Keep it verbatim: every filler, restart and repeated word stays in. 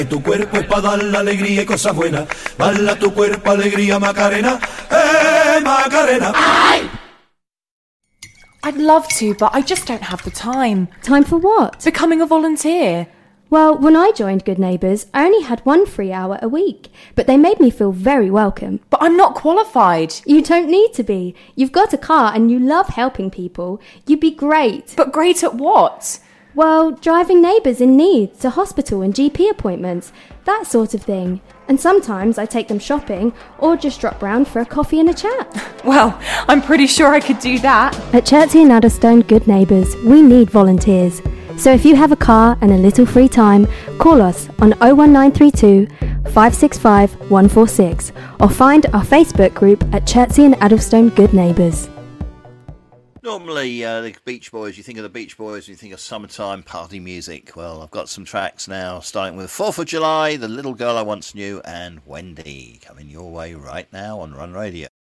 Tu cuerpo es para dar la alegría y cosas buenas. Bala tu cuerpo, alegría, Macarena. Eh, Macarena. I'd love to, but I just don't have the time. Time for what? Becoming a volunteer. Well, when I joined Good Neighbours, I only had one free hour a week, but they made me feel very welcome. But I'm not qualified. You don't need to be. You've got a car and you love helping people. You'd be great. But great at what? Well, driving neighbours in need to hospital and G P appointments, that sort of thing. And sometimes I take them shopping or just drop round for a coffee and a chat. Well, I'm pretty sure I could do that. At Chertsey and Addlestone Good Neighbours, we need volunteers. So if you have a car and a little free time, call us on oh one nine three two, five six five, one four six or find our Facebook group at Chertsey and Addlestone Good Neighbours. Normally, uh, the Beach Boys, you think of the Beach Boys, you think of summertime party music. Well, I've got some tracks now, starting with fourth of July, The Little Girl I Once Knew, and Wendy, coming your way right now on Run Radio.